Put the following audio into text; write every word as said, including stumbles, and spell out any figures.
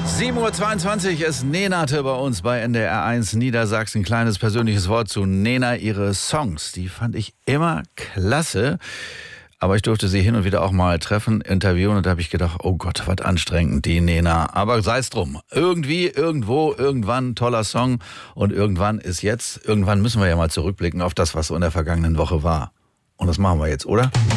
sieben Uhr zweiundzwanzig ist Nenate bei uns bei N D R eins Niedersachsen. Kleines persönliches Wort zu Nena. Ihre Songs, die fand ich immer klasse. Aber ich durfte sie hin und wieder auch mal treffen, interviewen, und da habe ich gedacht, oh Gott, was anstrengend, die Nena. Aber sei es drum. Irgendwie, irgendwo, irgendwann, toller Song. Und irgendwann ist jetzt, irgendwann müssen wir ja mal zurückblicken auf das, was so in der vergangenen Woche war. Und das machen wir jetzt, oder?